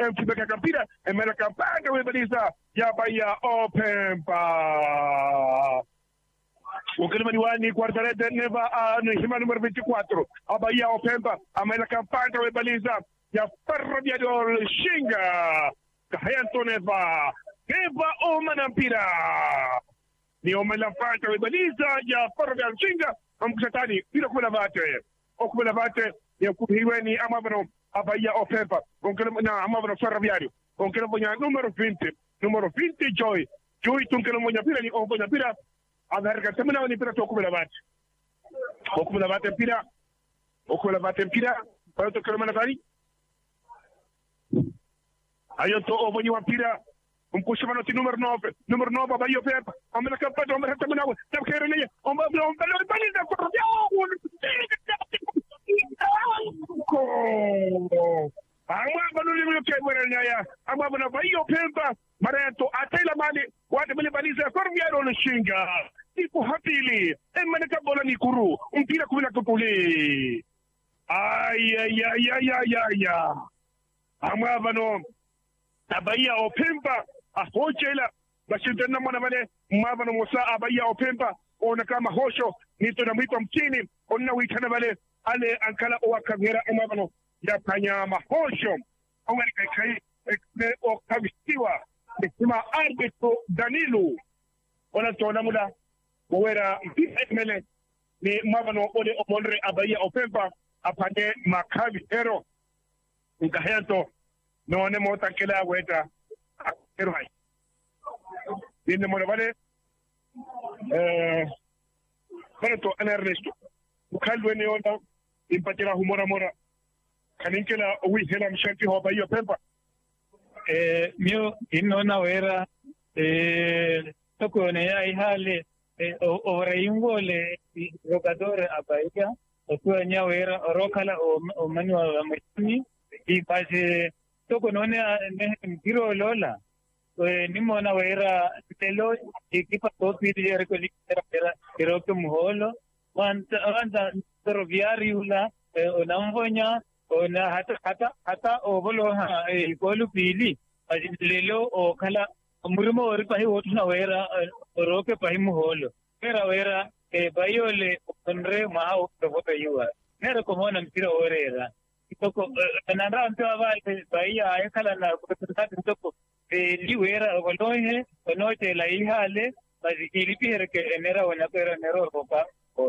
mfibeka kampira emela kampanga webaliza ya Bahia Opempa ukelema diwani Guardarete neva hima numero 24 a Bahia Opempa amela kampanga webaliza ya Ferroviario Lushinga kahayanto neva Omana mpira ni omela fanta webaliza ya Ferroviario Lushinga amkusatani pira okubela vate ya kuhiweni amabano a Bahia Opempa na amabano Ferroviario onkele monya numero 20 Joy tunkele monya pira ni omonya pira agarga temana ni pira okubela vate pira para to kelmana kali ayo to obonyi wa pira umkushimano ti numero 9 Bahia Opempa amela kampato amela temana wa tabkere ne ombalo baliza ko amabano ni kebera nyaya amabano Bahia Opempa Mareto atela mali wate bali baliza Ferroviario Lushinga ipo hapili emaneka bola ni kuru mpira kubila kupuli ay amabano Bahia Opempa ahochela bashindana mwana bale mabano Musa Bahia Opempa ona kama hosho nito na mwito mchini onna witana bale ale ankala wakagera amabano ya panya mahosho Amerika kai o kabisiwa sima arbitro Danilo ona tona muda wera mele ni mabano ole omondre Bahia Opempa apande makabi hero ngahento none mota kila weta hero hai inde mona vale Bereto Ernesto ukalwe ne onda impatira humora kaninkela wihela mshanti ho Bahia Opempa mio inona wera toko ne ai hale oreingole rokadore a Bahia otua nya wera rokala o manwa machini i pase toko none ne mpiro lola nimona wera telo equipa topi de recolectera pero que muholo wanta Ferroviario la onamvonya ona hata obolo ikolu pili lelo o kala murimo ori pahi otuna wera roke pahi muholo wera bayole onre maha ofoto yuwa nero como na mpira orera toko nanra antwa vale Bahia ay kala na toko liwera obolohe onote la ihale basi ilipire ke enera wana pero nero ropa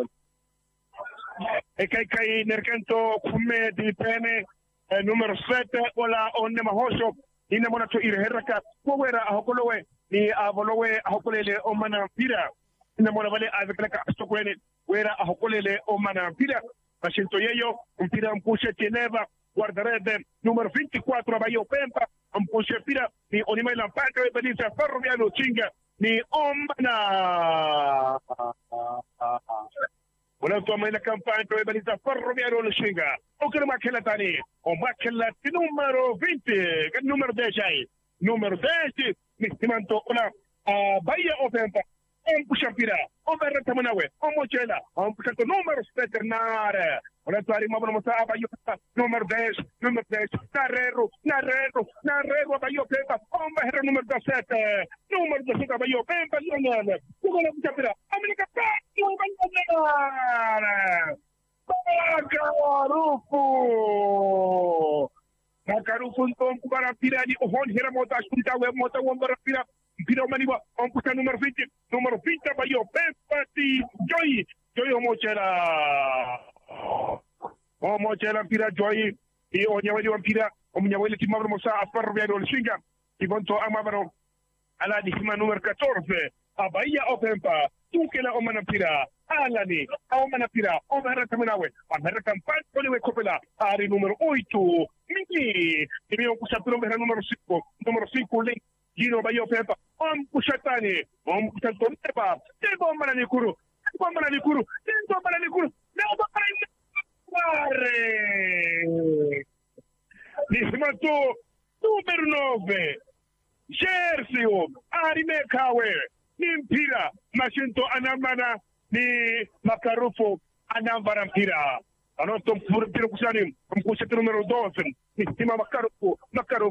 kai nerkento kume di pene numero 7 wala onne mahosho ina mona to irheraka wera ahokolowe ni abolowe ahokolele omana pira ina mona vale azekleka stokwene wera ahokolele omana pira bashinto yeyo mpira mpushe teneva Guardarete numero 24 Bahia Opempa mpushe pira ni onima ila mpaka webadiza Ferroviario Lushinga ni omana wala toma ila kampanya webadiza Ferroviario Lushinga okere makela tani o makela numero 20 kan numero 10 ni simanto ona Bahia Opempa mpusha pira omereta manawe omochela mpusha numero 7 nare wala tuari mabano Musa Bahia Opempa numero 10 Narrero Bahia Opempa omba numero 17 Bahia Opempa Lionel kuma mpusha pira Amerika Makarufu para pira ni ohon hera mota askunta we mota wombara pira maniwa onkuta numero 20 Bahia Opempa ti Joy omochela pira Joy i onyaweli wampira omnyaweli timabro Musa Ferroviario Lushinga ibonto amabaro ala ni hima numero 14 a Bahia Opempa tukela omana pira alani omana pira omara taminawe amara kampan kole kopela ari numero 8 mimi kusapiro mbera numero 5 link Gino Bahia Opempa kushatani kushatoneba tebo mana nikuru Nismato numero 9 Jersey Arimekawe Nimpira Mashinto anamana ni Makarufu anambara mpira anoto mpira kusani mkusete numero 12 ni Makarufu